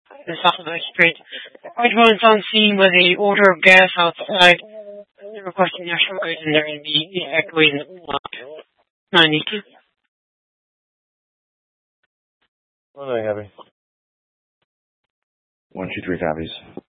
in Southwest Street. Everyone's on scene with a odor of gas outside. They're requesting national grid and they're going to be echoing 92. What are they having? 1, 2, 3 copies.